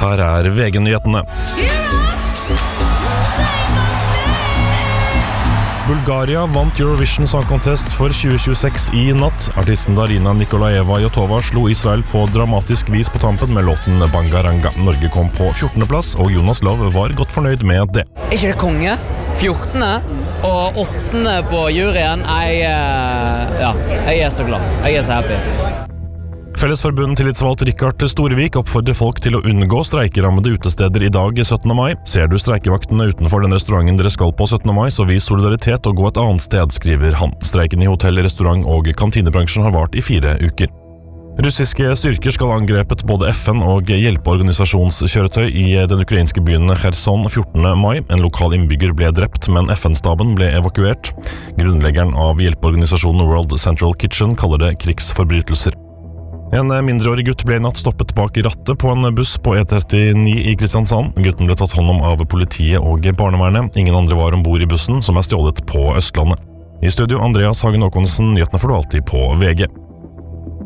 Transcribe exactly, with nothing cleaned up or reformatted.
her er V G-nyhetene. Bulgaria vant Eurovision Song Contest for tjue tjueseks i natt. Artisten Darina Nikolaeva Jotova slo Israel på dramatisk vis på tampen med låten Bangaranga. Norge kom på fjortende plass, og Jonas Lov var godt fornøyd med det. Er ikke det konge? fjortende og åttende på juryen. Jeg, ja, jeg er så glad. Jeg er så happy. Fellesforbund tillitsvalgt Rikard Storevik oppfordrer folk til å unngå streikerammede utesteder i dag syttende mai. Ser du streikevaktene utenfor den restauranten dere skal på syttende mai, så vis solidaritet og gå et annet sted, skriver han. Streiken i hotell, restaurant og kantinebransjen har vart i fire uker. Russiske styrker skal ha angrepet både F N og hjelpeorganisasjonskjøretøy i den ukrainske byen Kherson fjortende mai. En lokal innbygger ble drept, men F N-staben ble evakuert. Grunnleggeren av hjelpeorganisasjonen World Central Kitchen kaller det krigsforbrytelser. En mindreårig gutt ble i natt stoppet bak i rattet på en buss på E trettini i Kristiansand. Gutten ble tatt hånd om av politiet og barnevernet. Ingen andre var ombord i bussen, som er stjålet på Østlandet. I studio, Andreas Hagen Håkonsen, nyhetene får du alltid på V G.